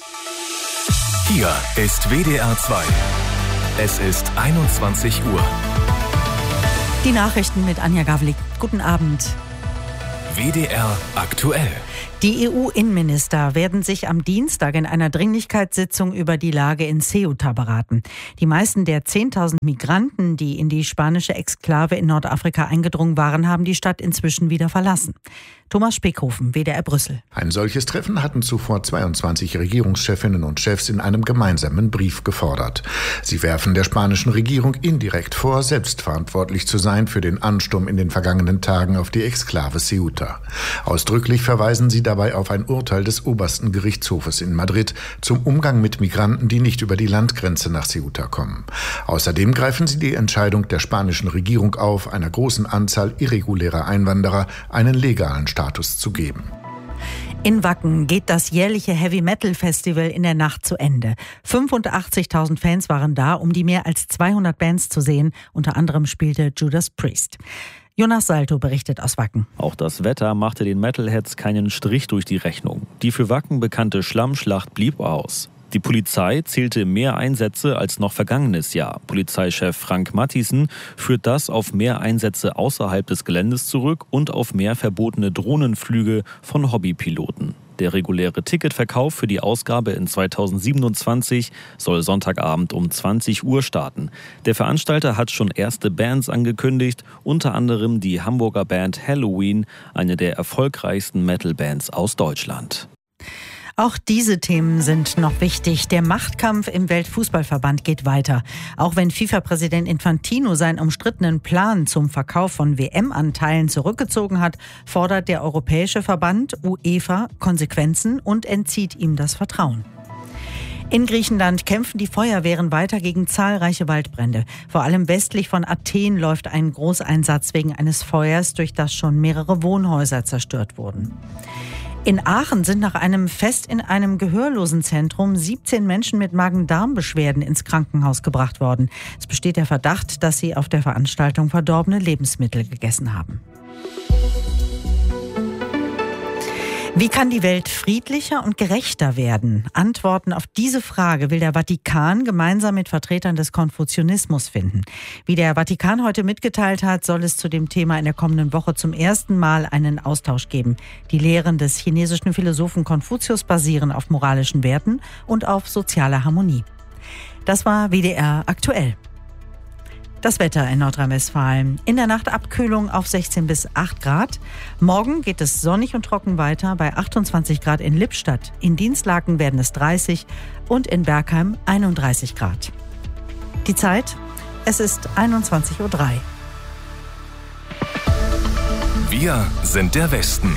Hier ist WDR 2. Es ist 21 Uhr. Die Nachrichten mit Anja Gavlik. Guten Abend. WDR aktuell. Die EU-Innenminister werden sich am Dienstag in einer Dringlichkeitssitzung über die Lage in Ceuta beraten. Die meisten der 10.000 Migranten, die in die spanische Exklave in Nordafrika eingedrungen waren, haben die Stadt inzwischen wieder verlassen. Thomas Speckhofen, WDR Brüssel. Ein solches Treffen hatten zuvor 22 Regierungschefinnen und Chefs in einem gemeinsamen Brief gefordert. Sie werfen der spanischen Regierung indirekt vor, selbstverantwortlich zu sein für den Ansturm in den vergangenen Tagen auf die Exklave Ceuta. Ausdrücklich verweisen sie dabei auf ein Urteil des obersten Gerichtshofes in Madrid zum Umgang mit Migranten, die nicht über die Landgrenze nach Ceuta kommen. Außerdem greifen sie die Entscheidung der spanischen Regierung auf, einer großen Anzahl irregulärer Einwanderer einen legalen Status zu geben. In Wacken geht das jährliche Heavy-Metal-Festival in der Nacht zu Ende. 85.000 Fans waren da, um die mehr als 200 Bands zu sehen. Unter anderem spielte Judas Priest. Jonas Salto berichtet aus Wacken. Auch das Wetter machte den Metalheads keinen Strich durch die Rechnung. Die für Wacken bekannte Schlammschlacht blieb aus. Die Polizei zählte mehr Einsätze als noch vergangenes Jahr. Polizeichef Frank Matthiessen führt das auf mehr Einsätze außerhalb des Geländes zurück und auf mehr verbotene Drohnenflüge von Hobbypiloten. Der reguläre Ticketverkauf für die Ausgabe in 2027 soll Sonntagabend um 20 Uhr starten. Der Veranstalter hat schon erste Bands angekündigt, unter anderem die Hamburger Band Halloween, eine der erfolgreichsten Metal-Bands aus Deutschland. Auch diese Themen sind noch wichtig. Der Machtkampf im Weltfußballverband geht weiter. Auch wenn FIFA-Präsident Infantino seinen umstrittenen Plan zum Verkauf von WM-Anteilen zurückgezogen hat, fordert der Europäische Verband UEFA Konsequenzen und entzieht ihm das Vertrauen. In Griechenland kämpfen die Feuerwehren weiter gegen zahlreiche Waldbrände. Vor allem westlich von Athen läuft ein Großeinsatz wegen eines Feuers, durch das schon mehrere Wohnhäuser zerstört wurden. In Aachen sind nach einem Fest in einem Gehörlosenzentrum 17 Menschen mit Magen-Darm-Beschwerden ins Krankenhaus gebracht worden. Es besteht der Verdacht, dass sie auf der Veranstaltung verdorbene Lebensmittel gegessen haben. Wie kann die Welt friedlicher und gerechter werden? Antworten auf diese Frage will der Vatikan gemeinsam mit Vertretern des Konfuzianismus finden. Wie der Vatikan heute mitgeteilt hat, soll es zu dem Thema in der kommenden Woche zum ersten Mal einen Austausch geben. Die Lehren des chinesischen Philosophen Konfuzius basieren auf moralischen Werten und auf sozialer Harmonie. Das war WDR aktuell. Das Wetter in Nordrhein-Westfalen. In der Nacht Abkühlung auf 16 bis 8 Grad. Morgen geht es sonnig und trocken weiter bei 28 Grad in Lippstadt. In Dinslaken werden es 30 und in Bergheim 31 Grad. Die Zeit? Es ist 21:03 Uhr. Wir sind der Westen.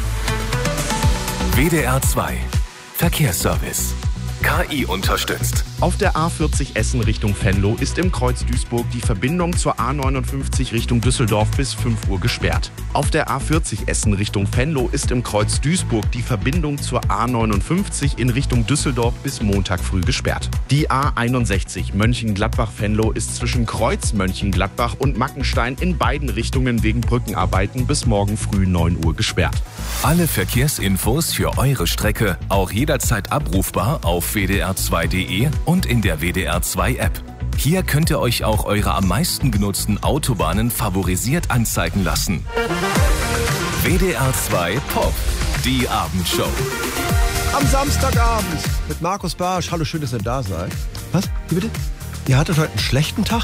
WDR 2 Verkehrsservice. KI unterstützt. Auf der A40 Essen Richtung Venlo ist im Kreuz Duisburg die Verbindung zur A59 Richtung Düsseldorf bis 5 Uhr gesperrt. Auf der A40 Essen Richtung Venlo ist im Kreuz Duisburg die Verbindung zur A59 in Richtung Düsseldorf bis Montag früh gesperrt. Die A61 Mönchengladbach-Venlo ist zwischen Kreuz Mönchengladbach und Mackenstein in beiden Richtungen wegen Brückenarbeiten bis morgen früh 9 Uhr gesperrt. Alle Verkehrsinfos für eure Strecke auch jederzeit abrufbar auf wdr2.de und in der WDR 2 App. Hier könnt ihr euch auch eure am meisten genutzten Autobahnen favorisiert anzeigen lassen. WDR 2 Pop, die Abendshow. Am Samstagabend mit Markus Barsch. Hallo, schön, dass ihr da seid. Was? Wie bitte? Ihr hattet heute einen schlechten Tag?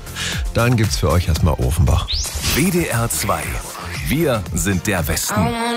Dann gibt's für euch erstmal Ofenbach. WDR 2. Wir sind der Westen.